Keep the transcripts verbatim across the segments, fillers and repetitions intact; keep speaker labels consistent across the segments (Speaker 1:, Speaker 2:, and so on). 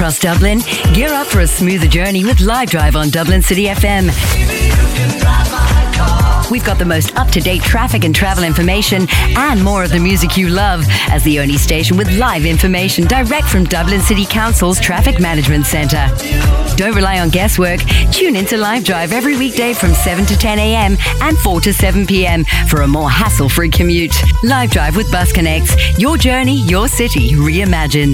Speaker 1: Across Dublin, gear up for a smoother journey with Live Drive on Dublin City F M. We've got the most up-to-date traffic and travel information and more of the music you love as the only station with live information direct from Dublin City Council's Traffic Management Centre. Don't rely on guesswork. Tune into Live Drive every weekday from seven to ten a.m. and four to seven p.m. for a more hassle-free commute. Live Drive with Bus Connects. Your journey, your city, reimagined.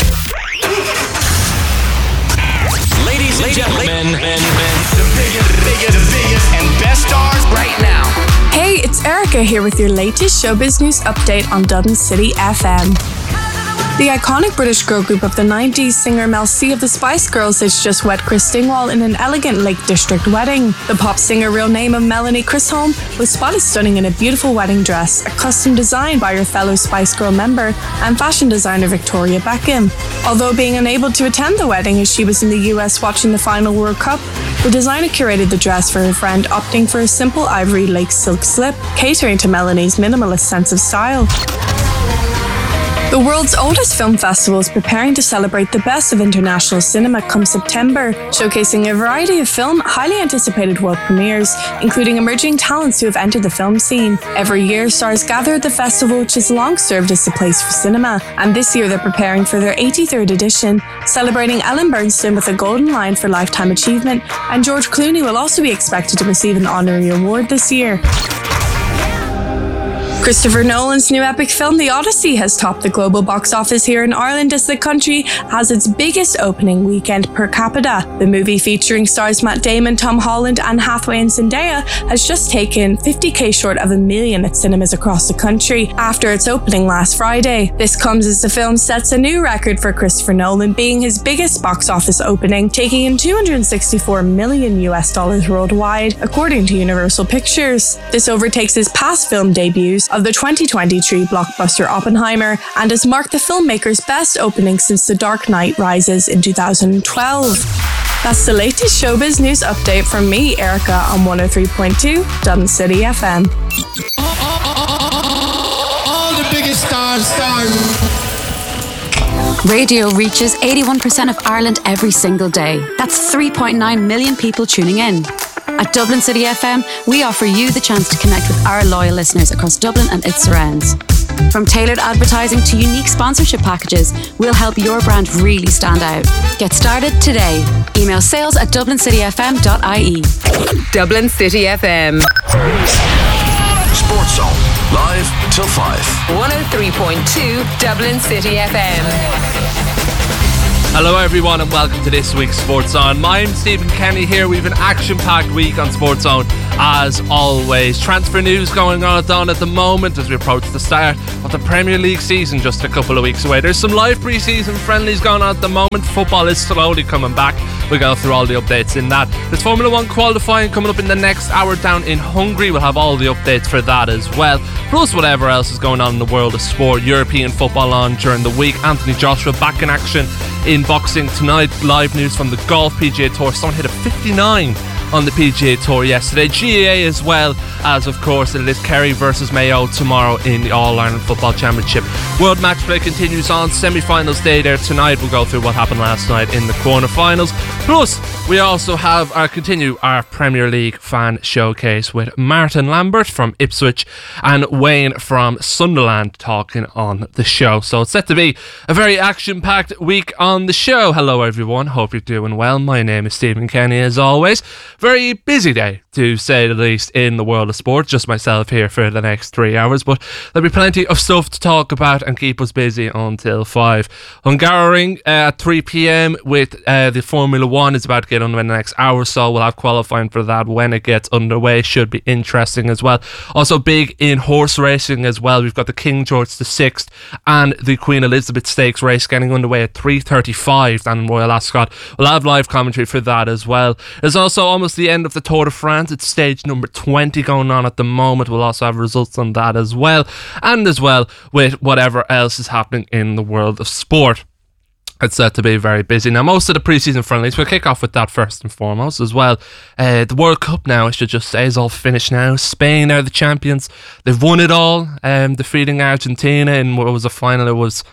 Speaker 2: Ladies and gentlemen, men, men, men, the biggest, biggest, the biggest and best stars right now.
Speaker 3: Hey, it's Erica here with your latest showbiz news update on Dublin City F M. The iconic British girl group of the nineties, singer Mel C of the Spice Girls has just wed Chris Dingwall in an elegant Lake District wedding. The pop singer, real name of Melanie Chisholm, was spotted stunning in a beautiful wedding dress, a custom designed by her fellow Spice Girl member and fashion designer Victoria Beckham. Although being unable to attend the wedding as she was in the U S watching the final World Cup, the designer curated the dress for her friend, opting for a simple ivory lace silk slip, catering to Melanie's minimalist sense of style. The world's oldest film festival is preparing to celebrate the best of international cinema come September, showcasing a variety of film, highly anticipated world premieres, including emerging talents who have entered the film scene. Every year, stars gather at the festival, which has long served as the place for cinema, and this year they're preparing for their eighty-third edition, celebrating Ellen Burstyn with a Golden Lion for Lifetime Achievement, and George Clooney will also be expected to receive an honorary award this year. Christopher Nolan's new epic film, The Odyssey, has topped the global box office here in Ireland as the country has its biggest opening weekend per capita. The movie, featuring stars Matt Damon, Tom Holland, Anne Hathaway and Zendaya, has just taken fifty k short of a million at cinemas across the country after its opening last Friday. This comes as the film sets a new record for Christopher Nolan, being his biggest box office opening, taking in two hundred sixty-four million US dollars worldwide, according to Universal Pictures. This overtakes his past film debuts of the twenty twenty-three blockbuster Oppenheimer and has marked the filmmaker's best opening since The Dark Knight Rises in two thousand twelve. That's the latest showbiz news update from me, Erica, on one oh three point two Dublin City F M.
Speaker 4: All the biggest stars, stars.
Speaker 5: Radio reaches eighty-one percent of Ireland every single day. That's three point nine million people tuning in. At Dublin City F M, we offer you the chance to connect with our loyal listeners across Dublin and its surrounds. From tailored advertising to unique sponsorship packages, we'll help your brand really stand out. Get started today. Email sales at dublin city f m dot i e.
Speaker 1: Dublin City F M.
Speaker 2: Sports Zone, live till five.
Speaker 1: one oh three point two Dublin City F M.
Speaker 6: Hello everyone and welcome to this week's Sports Zone. I'm Stephen Kenny here. We have an action-packed week on Sports Zone as always. Transfer news going on at the moment as we approach the start of the Premier League season just a couple of weeks away. There's some live pre-season friendlies going on at the moment. Football is slowly coming back. We'll go through all the updates in that. There's Formula One qualifying coming up in the next hour down in Hungary. We'll have all the updates for that as well. Plus whatever else is going on in the world of sport. European football on during the week. Anthony Joshua back in action in boxing tonight. Live news from the Golf P G A Tour. Someone hit a fifty-nine on the P G A Tour yesterday. G A A as well as, of course, it is Kerry versus Mayo tomorrow in the All-Ireland Football Championship. World Match Play continues on. Semi-finals day there tonight. We'll go through what happened last night in the quarter-finals. Plus, we also have our continue our Premier League fan showcase with Martin Lambert from Ipswich and Wayne from Sunderland talking on the show. So it's set to be a very action-packed week on the show. Hello everyone, hope you're doing well. My name is Stephen Kenny as always. Very busy day to say the least in the world of sport. Just myself here for the next three hours, but there'll be plenty of stuff to talk about and keep us busy until five. Hungaroring uh, at three p.m. with uh, the Formula One is about to get underway in the next hour or so. We'll have qualifying for that when it gets underway. Should be interesting as well. Also big in horse racing as well. We've got the King George the Sixth and the Queen Elizabeth Stakes race getting underway at three thirty-five down in Royal Ascot. We'll have live commentary for that as well. There's also almost the end of the Tour de France. It's stage number twenty going on at the moment. We'll also have results on that as well, and as well with whatever else is happening in the world of sport. It's set to be very busy. Now, most of the pre-season friendlies, we'll kick off with that first and foremost as well. Uh, the World Cup now, I should just say, is all finished now. Spain are the champions. They've won it all, um, defeating Argentina in what was a final. It was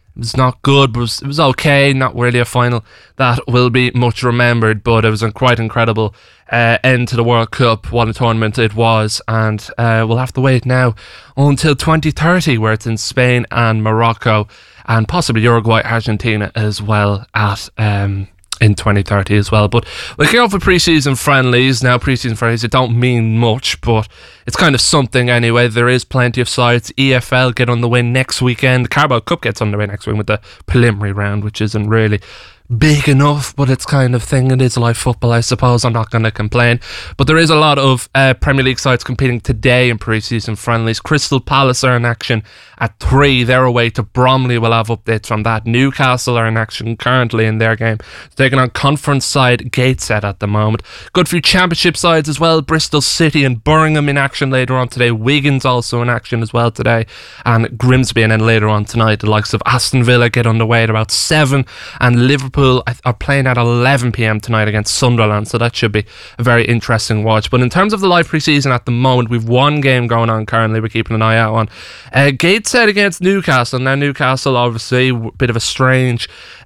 Speaker 6: It was not good, but it was, it was okay. Not really a final that will be much remembered, but it was a quite incredible uh, end to the World Cup. What a tournament it was, and uh, we'll have to wait now until twenty thirty, where it's in Spain and Morocco, and possibly Uruguay, Argentina as well at um, in twenty thirty as well. But we'll kick off with pre-season friendlies. Now, pre-season friendlies, it don't mean much, but it's kind of something anyway. There is plenty of sides. E F L get on the way next weekend. The Carabao Cup gets on the way next week with the preliminary round, which isn't really big enough, but it's kind of thing. It is live football, I suppose. I'm not going to complain. But there is a lot of uh, Premier League sides competing today in pre-season friendlies. Crystal Palace are in action at three. They're away to Bromley. We'll have updates from that. Newcastle are in action currently in their game, taking on conference side Gateshead at the moment. Good few championship sides as well. Bristol City and Birmingham in action later on today. Wigan's also in action as well today, and Grimsby. And then later on tonight, the likes of Aston Villa get underway at about seven, and Liverpool are playing at eleven p.m. tonight against Sunderland, so that should be a very interesting watch. But in terms of the live pre-season at the moment, we've one game going on currently we're keeping an eye out on. uh, Gateshead against Newcastle. Now Newcastle, obviously a bit of a strange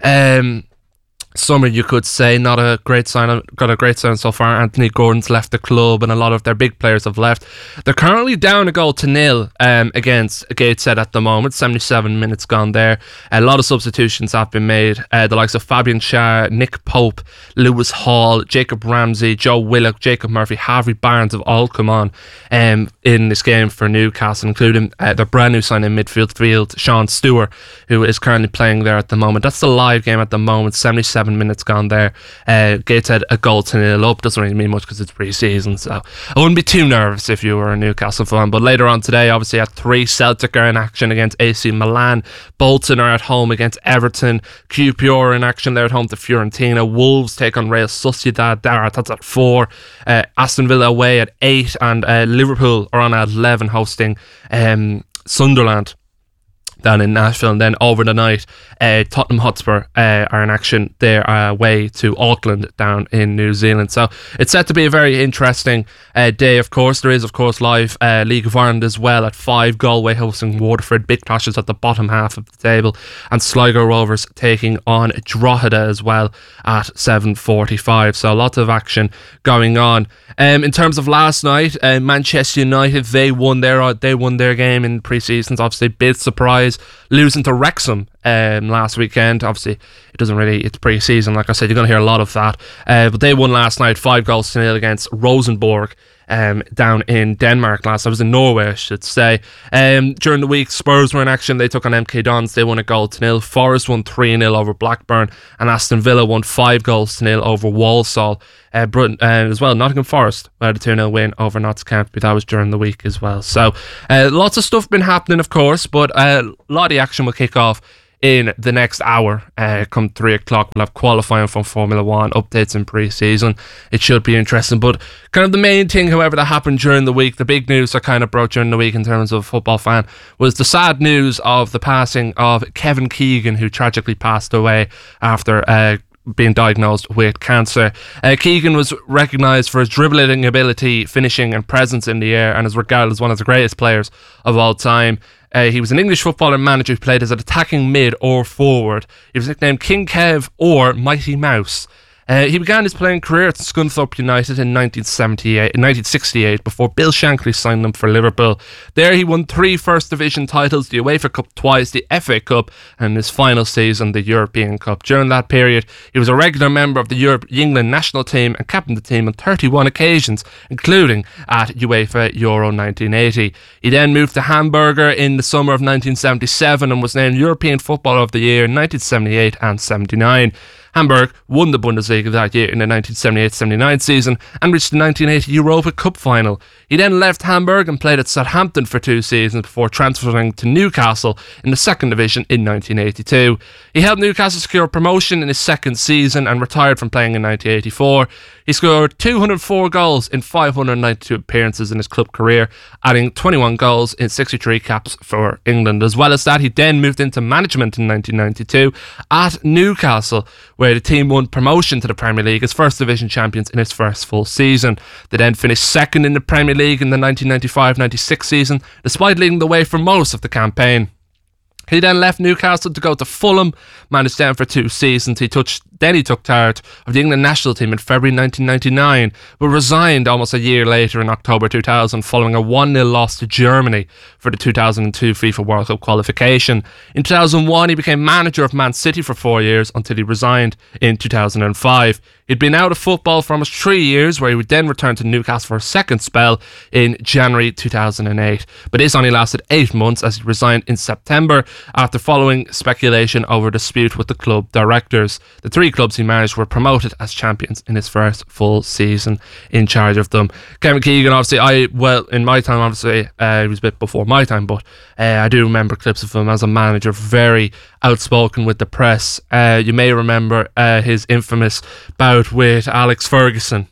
Speaker 6: um summer, you could say. Not a great sign. Got a great sign so far. Anthony Gordon's left the club, and a lot of their big players have left. They're currently down a goal to nil um, against Gateshead at the moment. seventy-seven minutes gone there. A lot of substitutions have been made. Uh, the likes of Fabian Schär, Nick Pope, Lewis Hall, Jacob Ramsey, Joe Willock, Jacob Murphy, Harvey Barnes have all come on um, in this game for Newcastle, including uh, their brand new sign in midfield field, Sean Stewart, who is currently playing there at the moment. That's the live game at the moment. seventy-seven minutes gone there. Uh, Gateshead a goal to nil up. Doesn't really mean much because it's pre-season, so I wouldn't be too nervous if you were a Newcastle fan. But later on today, obviously at three, Celtic are in action against A C Milan. Bolton are at home against Everton. Q P R are in action. They're at home to Fiorentina. Wolves take on Real Sociedad. That's at four. Uh, Aston Villa away at eight, and uh, Liverpool are on at eleven, hosting um, Sunderland down in Nashville. And then over the night, uh, Tottenham Hotspur uh, are in action. They're uh, away to Auckland down in New Zealand. So it's set to be a very interesting uh, day, of course. There is, of course, live uh, League of Ireland as well at five. Galway hosting Waterford. Big clashes at the bottom half of the table. And Sligo Rovers taking on Drogheda as well at seven forty-five. So lots of action going on. Um, in terms of last night, uh, Manchester United, they won their they won their game in pre-seasons. Obviously, big surprise losing to Wrexham um, last weekend. Obviously, it doesn't really, it's pre-season, like I said, you're going to hear a lot of that. Uh, but they won last night, five goals to nil against Rosenborg um, down in Denmark last. I was in Norway, I should say. Um, during the week, Spurs were in action. They took on M K Dons. They won a goal to nil. Forest won three nil over Blackburn, and Aston Villa won five goals to nil over Walsall. Uh, Britain, uh, as well, Nottingham Forest had a two nil win over Notts County. That was during the week as well. So uh, lots of stuff been happening, of course, but uh, a lot of the action will kick off in the next hour. Uh, come three o'clock, we'll have qualifying from Formula One, updates in pre-season. It should be interesting. But kind of the main thing, however, that happened during the week, the big news that kind of broke during the week in terms of a football fan, was the sad news of the passing of Kevin Keegan, who tragically passed away after uh, being diagnosed with cancer. Uh, Keegan was recognised for his dribbling ability, finishing and presence in the air, and is regarded as one of the greatest players of all time. Uh, he was an English footballer and manager who played as an attacking mid or forward. He was nicknamed King Kev or Mighty Mouse. Uh, he began his playing career at Scunthorpe United in nineteen seventy-eight, nineteen sixty-eight, before Bill Shankly signed him for Liverpool. There he won three First Division titles, the UEFA Cup twice, the F A Cup, and in his final season, the European Cup. During that period, he was a regular member of the Europe, England national team and captained the team on thirty-one occasions, including at UEFA Euro nineteen eighty. He then moved to Hamburger in the summer of nineteen seventy-seven and was named European Footballer of the Year in nineteen seventy-eight and seventy-nine. Hamburg won the Bundesliga that year in the nineteen seventy-eight seventy-nine season and reached the nineteen eighty Europa Cup final. He then left Hamburg and played at Southampton for two seasons before transferring to Newcastle in the second division in nineteen eighty-two. He helped Newcastle secure promotion in his second season and retired from playing in nineteen eighty-four. He scored two hundred four goals in five hundred ninety-two appearances in his club career, adding twenty-one goals in sixty-three caps for England. As well as that, he then moved into management in nineteen ninety-two at Newcastle, where the team won promotion to the Premier League as First Division champions in its first full season. They then finished second in the Premier League in the nineteen ninety-five ninety-six season, despite leading the way for most of the campaign. He then left Newcastle to go to Fulham, managed them for two seasons. He touched, then he took charge of the England national team in February nineteen ninety-nine, but resigned almost a year later in October two thousand following a one nil loss to Germany for the two thousand two FIFA World Cup qualification. In two thousand one, he became manager of Man City for four years until he resigned in two thousand five. He'd been out of football for almost three years, where he would then return to Newcastle for a second spell in January two thousand eight. But this only lasted eight months as he resigned in September after following speculation over a dispute with the club directors. The three clubs he managed were promoted as champions in his first full season in charge of them. Kevin Keegan, obviously, I, well, in my time, obviously, uh, he was a bit before my time, but uh, I do remember clips of him as a manager, very outspoken with the press. Uh, you may remember uh, his infamous bout with Alex Ferguson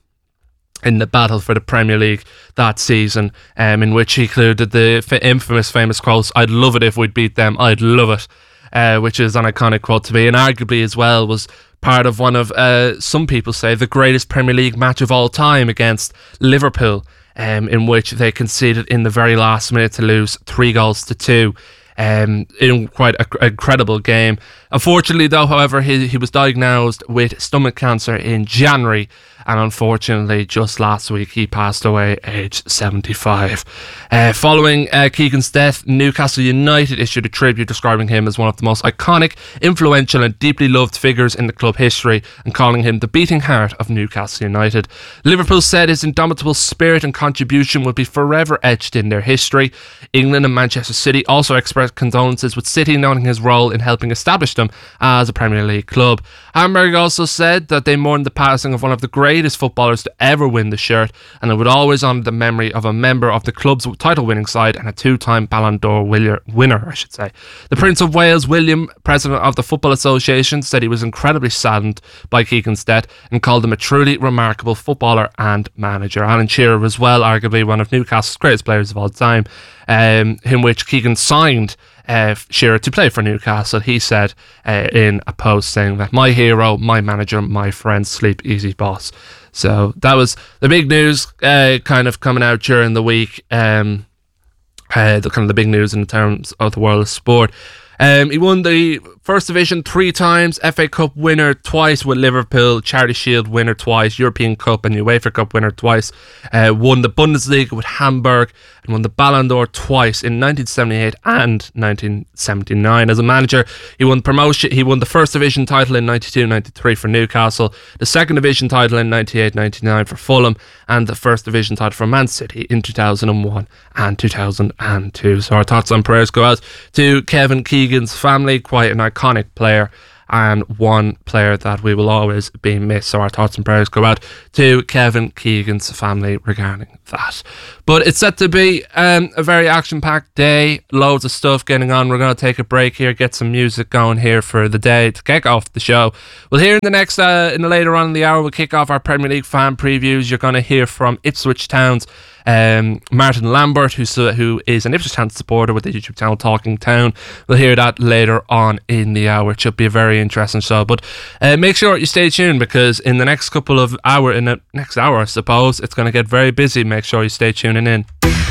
Speaker 6: in the battle for the Premier League that season, um, in which he included the f- infamous famous quotes, "I'd love it if we'd beat them, I'd love it," uh, which is an iconic quote to me, and arguably as well was part of one of, uh, some people say, the greatest Premier League match of all time against Liverpool, um, in which they conceded in the very last minute to lose three goals to two. Um, in quite an incredible game. Unfortunately, though, however, he, he was diagnosed with stomach cancer in January, and unfortunately, just last week, he passed away aged seventy-five. Uh, following uh, Keegan's death, Newcastle United issued a tribute describing him as one of the most iconic, influential and deeply loved figures in the club history, and calling him the beating heart of Newcastle United. Liverpool said his indomitable spirit and contribution would be forever etched in their history. England and Manchester City also expressed condolences, with City noting his role in helping establish them as a Premier League club. Hamburg also said that they mourned the passing of one of the greatest footballers to ever win the shirt, and it would always honour the memory of a member of the club's title-winning side and a two-time Ballon d'Or winner, I should say. The Prince of Wales, William, president of the Football Association, said he was incredibly saddened by Keegan's death and called him a truly remarkable footballer and manager. Alan Shearer as well, arguably one of Newcastle's greatest players of all time, um, in which Keegan signed Uh, Shearer to play for Newcastle. He said uh, in a post saying that, "My hero, my manager, my friend, sleep easy, boss." So that was the big news uh, kind of coming out during the week. Um, uh, the kind of the big news in terms of the world of sport. Um, he won the First Division three times, F A Cup winner twice with Liverpool, Charity Shield winner twice, European Cup and UEFA Cup winner twice, uh, won the Bundesliga with Hamburg, and won the Ballon d'Or twice in nineteen seventy-eight and nineteen seventy-nine. As a manager, he won promotion. He won the First Division title in ninety-two ninety-three for Newcastle, the Second Division title in ninety-eight ninety-nine for Fulham, and the First Division title for Man City in two thousand one and two thousand two. So our thoughts and prayers go out to Kevin Keegan's family, quite an iconic player, and one player that we will always be missed. So our thoughts and prayers go out to Kevin Keegan's family regarding that. But it's set to be um, a very action-packed day, loads of stuff getting on. We're going to take a break here, get some music going here for the day to kick off the show. Well, here in the next, uh, in the later on in the hour, we'll kick off our Premier League fan previews. You're going to hear from Ipswich Town's Um, Martin Lambert, who's, uh, who is an Ipswich Town supporter with the YouTube channel Talking Town. We'll hear that later on in the hour. It should be a very interesting show. But uh, make sure you stay tuned, because in the next couple of hours, in the next hour, I suppose, it's going to get very busy. Make sure you stay tuning in.